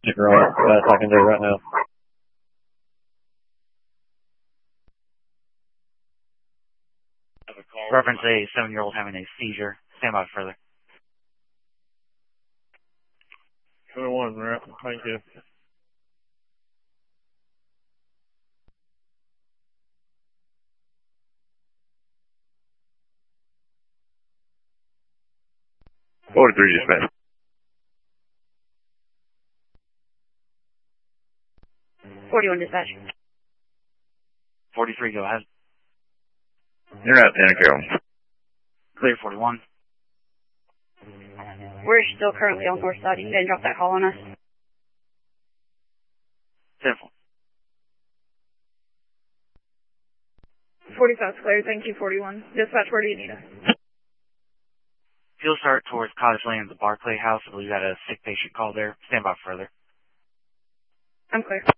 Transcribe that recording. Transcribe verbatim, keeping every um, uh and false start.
Right, that's all I can do right now. Reference a seven-year-old having a seizure. Stand by further. twenty-one, right? Thank you. forty-three dispatch. forty-one dispatch. forty-three, go ahead. You're out, Tanner. Clear forty-one. We're still currently on north side. You can drop that call on us. Simple. forty-five's clear. Thank you, forty-one. Dispatch, where do you need us? Fuel start towards Cottage Lane at the Barclay House. I believe you had a sick patient call there. Stand by further. I'm clear.